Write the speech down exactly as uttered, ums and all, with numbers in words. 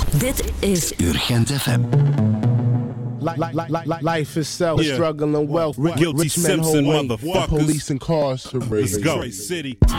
Dit is Urgent F M. Life itself, Yeah. struggle and wealth. Guilty Rich men Simpson, hold weight. motherfuckers. Police incarcerated. Let's go. City.